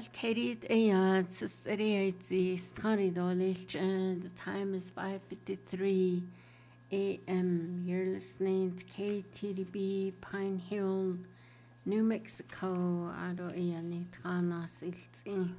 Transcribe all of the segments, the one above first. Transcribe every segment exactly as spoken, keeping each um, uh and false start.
Katie, it's the time is five fifty-three a m. You're listening to K T D B Pine Hill, New Mexico. Ado iya ni trana silti.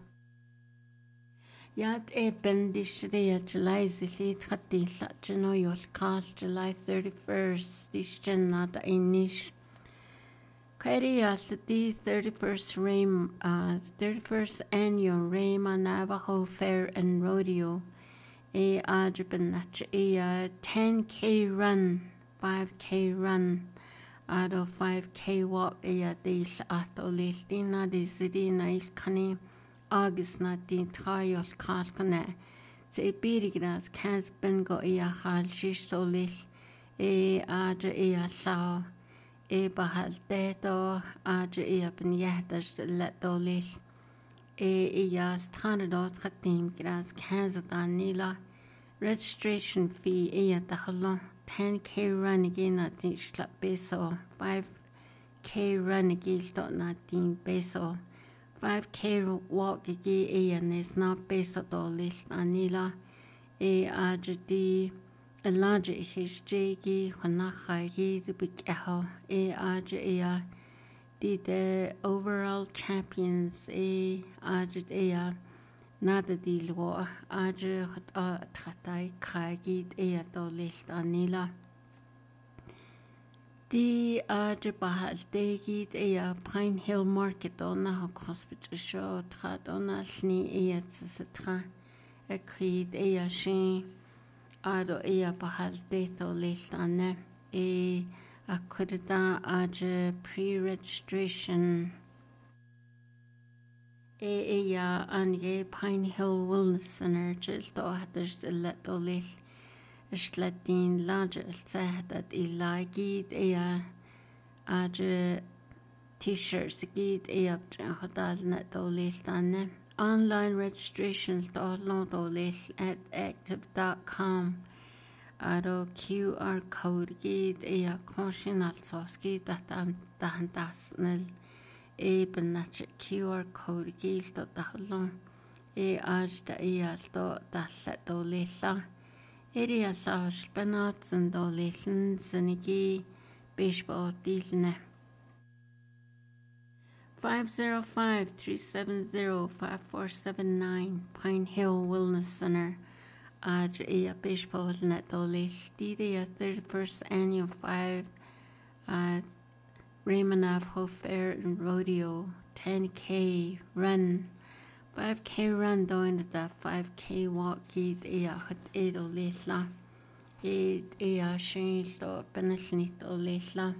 Yat e bendishria July zili trati la jeno yol kal July thirty-first. Dishjen nada inish. Karia the thirty-first Ram, uh, thirty-first annual Rama Navajo Fair and Rodeo. A Ajabanach a ten K run, five K run, out of five K walk a days ato listina de zidina is cunning, August not the trial kalkane. Say birigras cans bengo a hal shish so lis, a aja a saw. E bahal dedo aja e apen yahdas let dolis e e yas tranadot khatim gras kanzatan nila registration fee e at the halon ten K run again at the slap peso five K run again dot natin peso five K walk again e and is not peso dolis anila e aja di a large H J G Honachagi the big echo a Aja ea did the overall champions a Aja ea nada di lo Aja hot tratai kragid ea do list anila di Aja bahal degid ea Pine Hill Market on a hospital show trat on a sni ea tsitra a creed ea shin Ado ea bahal deto listane e akudada aja pre-registration e ea anje Pine Hill Wellness Center just do hatish de leto list ishlatin large sahadat ilagid ea aja t-shirts gid ea hodal neto listane Online registrations download at active dot com. Aro Q R code gid e a conscional soski datan dahan dasnel e benach Q R code gid dot dahlon e aj da e al do daslet do lesa. Eri a sa spenats and do lesen zenigi baseball dilne. five zero five, three seven zero, five four seven nine Pine Hill Wellness Center. Aj a baseball net dolis. Didi thirty-first annual five uh Raymond Navajo Fair and Rodeo ten K run. five K run doing the five K walk gid a hot edo lesla. It a shin sto benesnit lesla.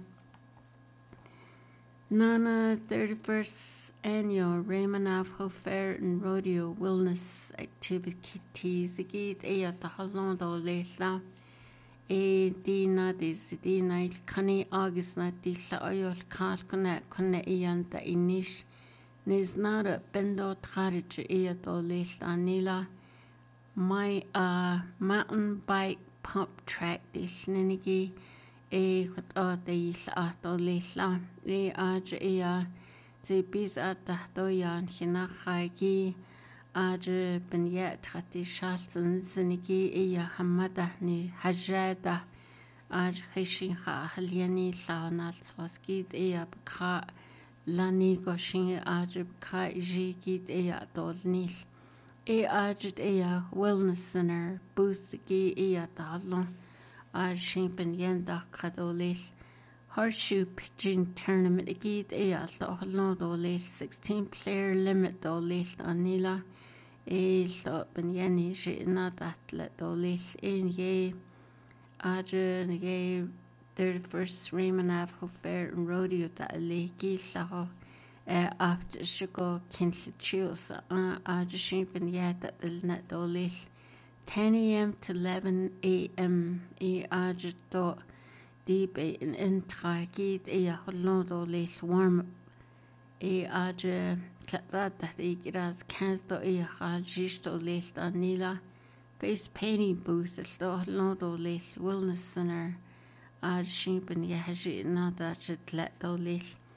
Nana thirty-first annual Raymond Navajo Fair and Rodeo Wellness Activities Gid e at the Holland Lesla e dina dis dina Kani August na disla oil kalkana kone ian da inish nis nara bendo tarich e at Lesla nila my uh mountain bike pump track dis ninigi e hot o deis ato lesla e aja ea te bis ata doyan hina khagi aja ben ya trati shalsen zinigi ea hamada ni hajada aja khishin kha haliani laanal soskid ea bkha lani goshin aja bkha jigid ea dolnis e aja ea wellness center booth gi ea dalon Aj shimpen yenda kadolis horseshoe pigeon tournament agid e al do dolis sixteen player limit dolis anila e sto ben yeni shina datlet dolis in ye aja ye thirty-first Raymond Navajo Fair and Rodeo da leki saho e after shugo kinchios aja shimpen yeda net dolis ten A M to eleven A M e ajato deep in intragid e a holodo les warm e aja klatzata e gras cansto e hal jisto les anila face painting booth sto holodo les wellness center aj shimpen yahaji nada jitlet do les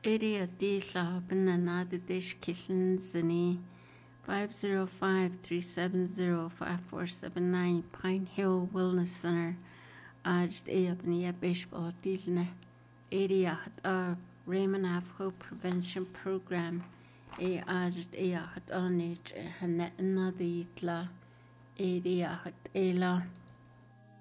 area Dila Banana Dish Kitchen Zini five zero five, three seven zero, five four seven nine Pine Hill Wellness Center Ajd Ayabnia Baseball Dilne area Hat Raymond Afro Prevention Program A Ajd Ayah Hat Onage Hanet Naditla area Hat Ela